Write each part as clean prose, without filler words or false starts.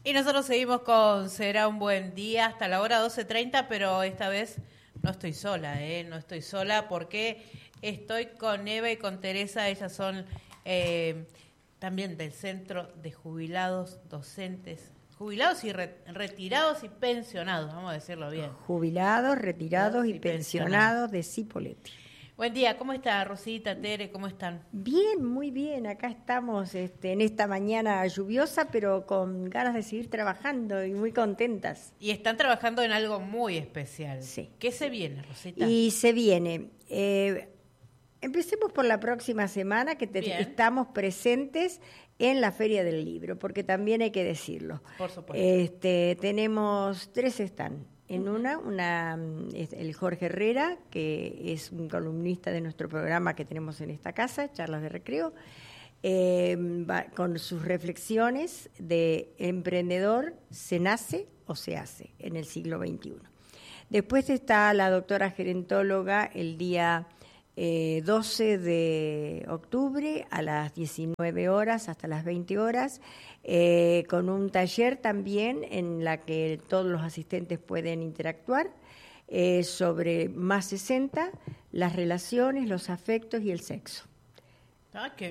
Y nosotros seguimos con Será un buen día hasta la hora 12:30, pero esta vez no estoy sola, no estoy sola porque estoy con Eva y con Teresa. Ellas son también del Centro de Jubilados Docentes, jubilados y retirados y pensionados, vamos a decirlo bien. Jubilados, retirados y pensionados de Cipolletti. Buen día, ¿cómo está Rosita, Tere? ¿Cómo están? Bien, muy bien. Acá estamos en esta mañana lluviosa, pero con ganas de seguir trabajando y muy contentas. Y están trabajando en algo muy especial. Sí. ¿Qué se viene, Rosita? Y se viene. Empecemos por la próxima semana, que estamos presentes en la Feria del Libro, porque también hay que decirlo. Por supuesto. Tenemos 3 stands. En el Jorge Herrera, que es un columnista de nuestro programa que tenemos en esta casa, Charlas de Recreo, con sus reflexiones de emprendedor, ¿se nace o se hace en el siglo XXI? Después está la doctora gerontóloga el día 12 de octubre a las 19 horas hasta las 20 horas, con un taller también en la que todos los asistentes pueden interactuar sobre más 60, las relaciones, los afectos y el sexo. Qué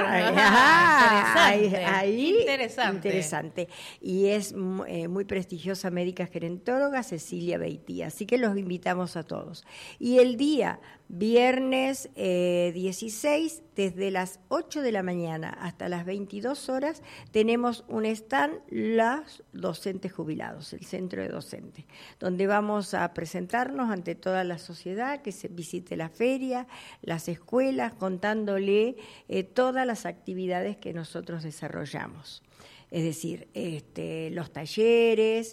interesante. Y es muy prestigiosa médica gerontóloga Cecilia Beitía, así que los invitamos a todos. Y el día viernes 16, desde las 8 de la mañana hasta las 22 horas, tenemos un stand, los docentes jubilados, el centro de docentes, donde vamos a presentarnos ante toda la sociedad, que se visite la feria, las escuelas, contándole todas las actividades que nosotros desarrollamos. Es decir, los talleres,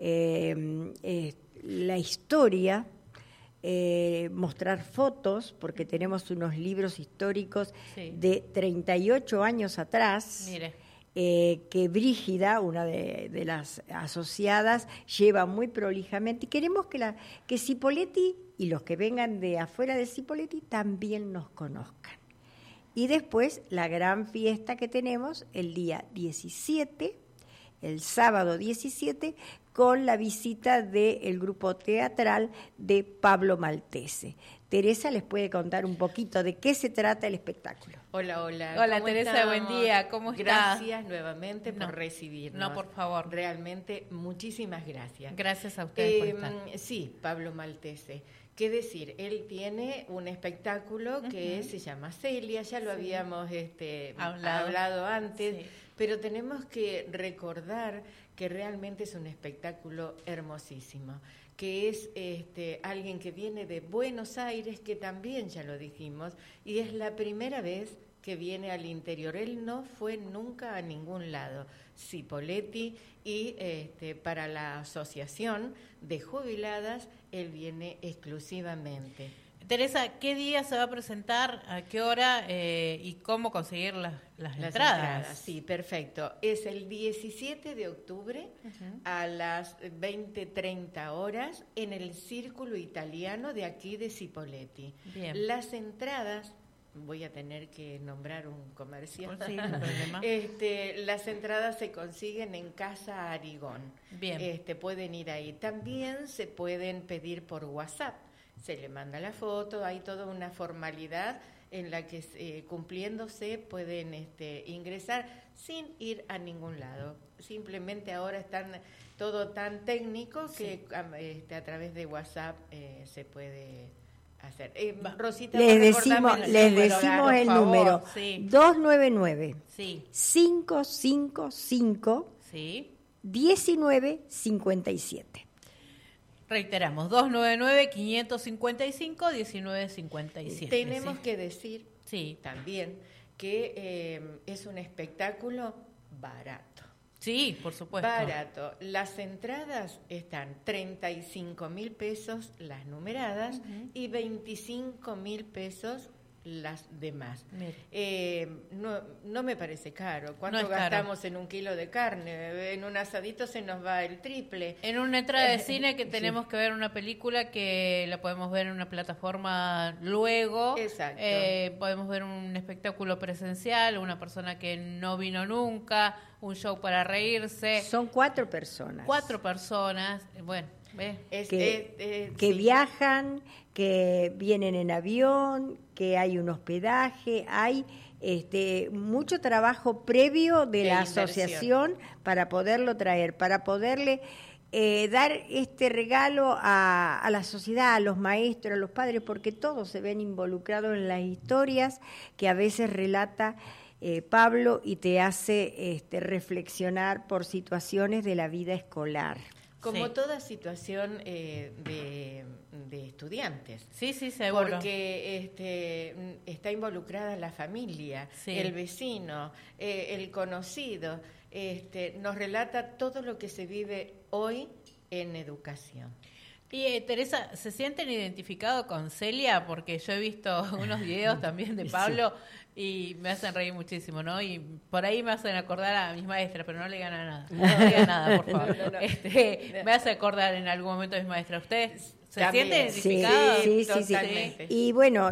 la historia, mostrar fotos, porque tenemos unos libros históricos de 38 años atrás. Mire. Que Brígida, una de las asociadas, lleva muy prolijamente, y queremos que Cipolletti y los que vengan de afuera de Cipolletti también nos conozcan. Y después la gran fiesta que tenemos el día 17, el sábado 17, con la visita del grupo teatral de Pablo Maltese. Teresa les puede contar un poquito de qué se trata el espectáculo. Hola. Hola Teresa, buen día, ¿cómo estás? Gracias nuevamente por recibirnos. No, por favor. Realmente, muchísimas gracias. Gracias a ustedes por estar. Sí, Pablo Maltese. ¿Qué decir? Él tiene un espectáculo que se llama Celia, ya lo habíamos hablado antes, pero tenemos que recordar que realmente es un espectáculo hermosísimo, que es alguien que viene de Buenos Aires, que también ya lo dijimos, y es la primera vez que viene al interior. Él no fue nunca a ningún lado. Cipolletti, y para la asociación de jubiladas, él viene exclusivamente. Teresa, ¿qué día se va a presentar, a qué hora y cómo conseguir las entradas? Sí, perfecto. Es el 17 de octubre a las 20:30 horas en el Círculo Italiano de aquí de Cipolletti. Bien. Las entradas, voy a tener que nombrar un comercial. Sí, no hay problema. Las entradas se consiguen en Casa Arigón. Bien. Pueden ir ahí. También se pueden pedir por WhatsApp. Se le manda la foto, hay toda una formalidad en la que cumpliéndose pueden ingresar sin ir a ningún lado. Simplemente ahora están todo tan técnico que a través de WhatsApp se puede hacer. Rosita, les decimos el número 299 555 1957. Reiteramos, 299-555-1957. Tenemos que decir también que es un espectáculo barato. Sí, por supuesto. Barato. Las entradas están 35.000 pesos las numeradas y 25.000 pesos las demás. No me parece caro. ¿Cuánto gastamos en un kilo de carne? En un asadito se nos va el triple. En una entrada de cine que tenemos que ver una película que la podemos ver en una plataforma luego. Exacto. Podemos ver un espectáculo presencial, una persona que no vino nunca, un show para reírse. Son 4 personas. 4 personas, bueno. Que viajan, que vienen en avión, que hay un hospedaje, hay mucho trabajo previo de la asociación para poderlo traer, para poderle dar este regalo a la sociedad, a los maestros, a los padres, porque todos se ven involucrados en las historias que a veces relata Pablo y te hace reflexionar por situaciones de la vida escolar. Como toda situación de estudiantes. Sí, seguro. Porque está involucrada la familia, el vecino, el conocido. Nos relata todo lo que se vive hoy en educación. Y Teresa, ¿se sienten identificados con Celia? Porque yo he visto unos videos también de Pablo y me hacen reír muchísimo, ¿no? Y por ahí me hacen acordar a mis maestras, pero no le ganan nada. No digan nada, por favor. No. Me hace acordar en algún momento a mis maestras. ¿Ustedes se sienten identificados? Sí, totalmente. Y bueno,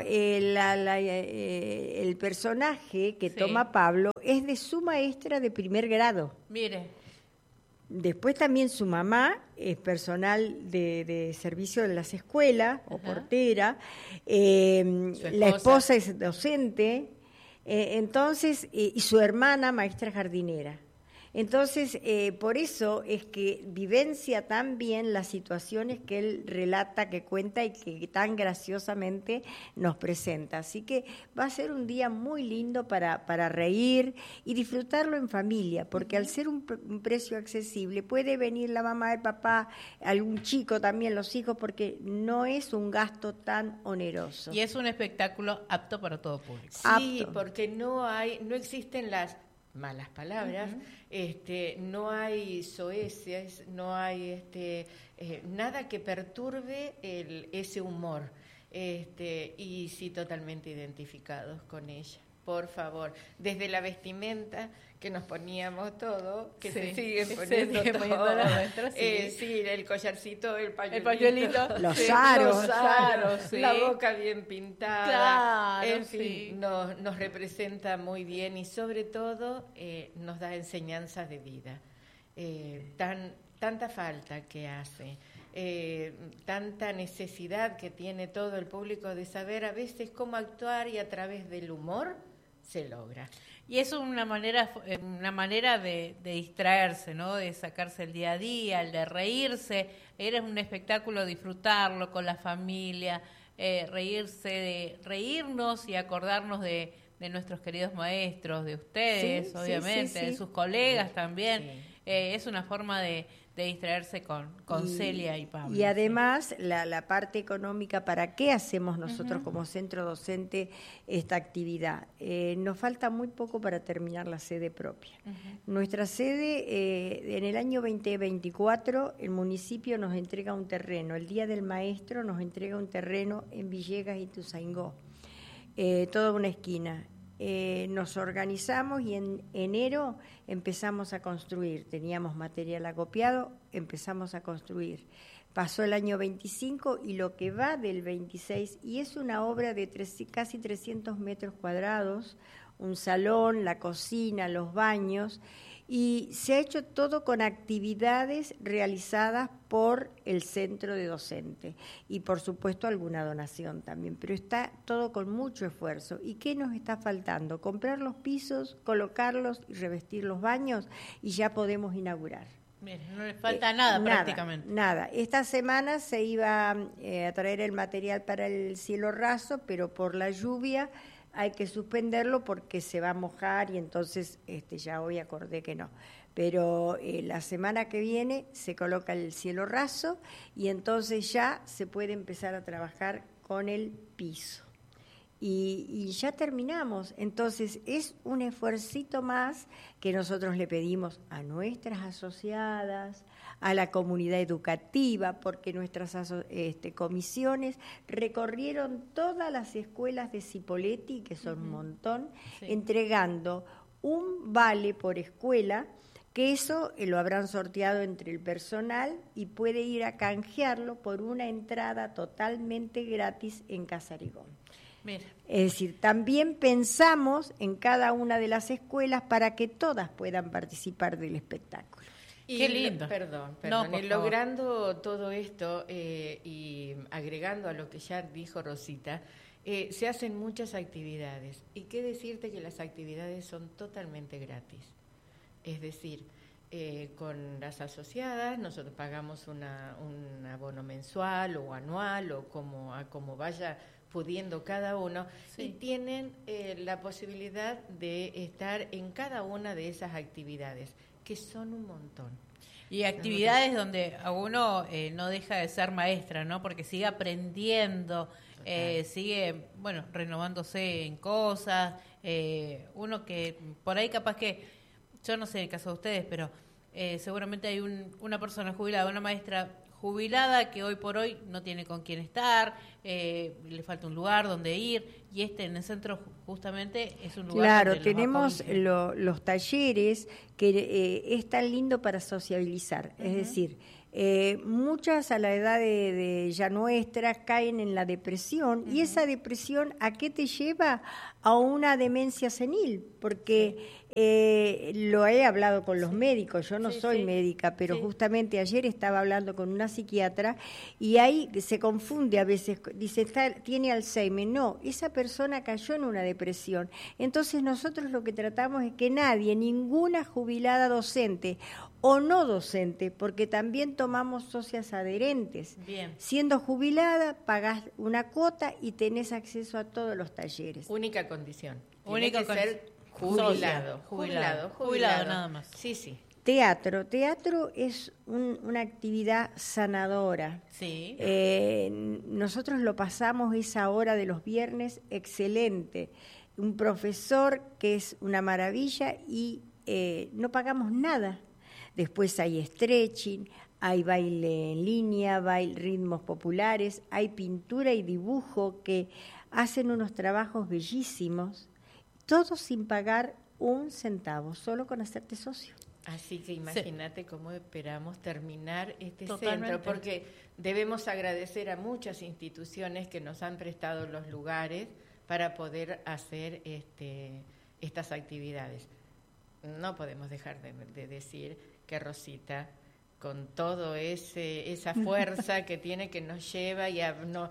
el personaje que toma Pablo es de su maestra de primer grado. Mire. Después también su mamá es personal de servicio de las escuelas o portera, la esposa es docente, entonces y su hermana maestra jardinera. Entonces, por eso es que vivencia tan bien las situaciones que él relata, que cuenta y que tan graciosamente nos presenta. Así que va a ser un día muy lindo para reír y disfrutarlo en familia, porque al ser un precio accesible puede venir la mamá, el papá, algún chico también, los hijos, porque no es un gasto tan oneroso. Y es un espectáculo apto para todo público. Sí, porque no existen las malas palabras, no hay soeces, no hay nada que perturbe ese humor, y sí, totalmente identificados con ella. Por favor, desde la vestimenta que nos poníamos todo, que se siguen poniendo todo. Sí, el collarcito, el pañuelito, los aros, la boca bien pintada, claro, en fin, nos representa muy bien y sobre todo nos da enseñanzas de vida. Tanta falta que hace, tanta necesidad que tiene todo el público de saber a veces cómo actuar, y a través del humor se logra. Y es una manera de distraerse, ¿no? De sacarse el día a día, el de reírse. Era un espectáculo, disfrutarlo con la familia, reírnos y acordarnos de nuestros queridos maestros, de ustedes, obviamente, de sus colegas también. Sí. Es una forma de distraerse con Celia y Pablo. Y además la parte económica, ¿para qué hacemos nosotros como centro docente esta actividad? Nos falta muy poco para terminar la sede propia. Nuestra sede, en el año 2024, el municipio nos entrega un terreno. El Día del Maestro nos entrega un terreno en Villegas y Ituzaingó, toda una esquina. Nos organizamos y en enero empezamos a construir. Teníamos material acopiado, empezamos a construir. Pasó el año 25 y lo que va del 26, y es una obra de casi 300 metros cuadrados, un salón, la cocina, los baños, y se ha hecho todo con actividades realizadas por el centro de docente y por supuesto alguna donación también, pero está todo con mucho esfuerzo. ¿Y qué nos está faltando? Comprar los pisos, colocarlos y revestir los baños y ya podemos inaugurar. Bien, no le falta nada prácticamente. Nada. Esta semana se iba a traer el material para el cielo raso, pero por la lluvia hay que suspenderlo porque se va a mojar y entonces ya hoy acordé que no. Pero la semana que viene se coloca el cielo raso y entonces ya se puede empezar a trabajar con el piso. y ya terminamos. Entonces es un esfuercito más que nosotros le pedimos a nuestras asociadas, a la comunidad educativa, porque nuestras comisiones recorrieron todas las escuelas de Cipolletti, que son un montón, entregando un vale por escuela, que eso lo habrán sorteado entre el personal y puede ir a canjearlo por una entrada totalmente gratis en Casarigón. Mira. Es decir, también pensamos en cada una de las escuelas para que todas puedan participar del espectáculo. Y qué lindo. Perdón. No, y logrando todo esto y agregando a lo que ya dijo Rosita, se hacen muchas actividades. Y qué decirte que las actividades son totalmente gratis. Es decir, con las asociadas nosotros pagamos un abono mensual o anual o como vaya pudiendo cada uno, y tienen la posibilidad de estar en cada una de esas actividades, que son un montón. Y actividades donde a uno no deja de ser maestra, ¿no? Porque sigue aprendiendo, sigue, renovándose en cosas. Uno que por ahí capaz que, yo no sé el caso de ustedes, pero seguramente hay una persona jubilada, una maestra jubilada que hoy por hoy no tiene con quién estar, le falta un lugar donde ir, y en el centro justamente es un lugar. Claro, tenemos los talleres que es tan lindo para sociabilizar, es decir, muchas a la edad de ya nuestras caen en la depresión, y esa depresión ¿a qué te lleva? A una demencia senil, porque lo he hablado con los médicos, yo no soy médica, pero justamente ayer estaba hablando con una psiquiatra y ahí se confunde a veces, dice, tiene Alzheimer. No, esa persona cayó en una depresión. Entonces nosotros lo que tratamos es que nadie, ninguna jubilada docente o no docente, porque también tomamos socias adherentes. Bien. Siendo jubilada, pagás una cuota y tenés acceso a todos los talleres. Única condición. Única Tiene que ser jubilado nada más. Sí. Teatro es una actividad sanadora. Sí. Nosotros lo pasamos esa hora de los viernes excelente. Un profesor que es una maravilla y no pagamos nada. Después hay stretching, hay baile en línea, ritmos populares, hay pintura y dibujo que hacen unos trabajos bellísimos, todos sin pagar un centavo, solo con hacerte socio. Así que imagínate cómo esperamos terminar este Totalmente. centro, porque debemos agradecer a muchas instituciones que nos han prestado los lugares para poder hacer estas actividades. No podemos dejar de decir que Rosita, con todo esa fuerza que tiene, que nos lleva y nos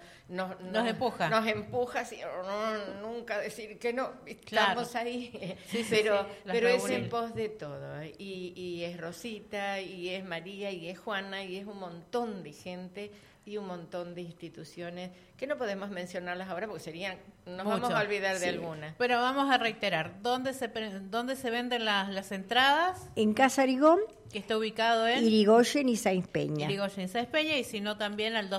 empuja así, nunca decir que no, estamos ahí, pero es en pos de todo, y es Rosita, y es María, y es Juana, y es un montón de gente y un montón de instituciones que no podemos mencionarlas ahora porque nos vamos a olvidar de algunas. Pero vamos a reiterar, ¿dónde se venden las entradas? En Casarigón, que está ubicado en Irigoyen y Sáenz Peña. Irigoyen y Sáenz Peña, y si no también al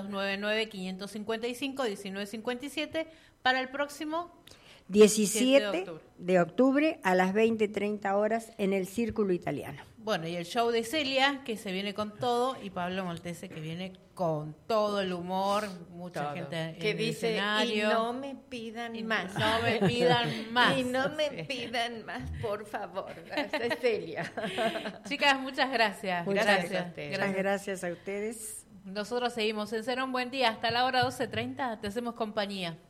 299-555-1957 para el próximo 17 de octubre a las 20:30 horas en el Círculo Italiano. Bueno, y el show de Celia, que se viene con todo, y Pablo Maltese, que viene con todo el humor, mucha gente en que el dice, escenario. Y no me pidan más. No me pidan más. Y no me pidan más, por favor. Hasta Celia. Chicas, muchas gracias. Gracias a ustedes. Muchas gracias a ustedes. Nosotros seguimos en Será un Buen Día. Hasta la hora 12:30 te hacemos compañía.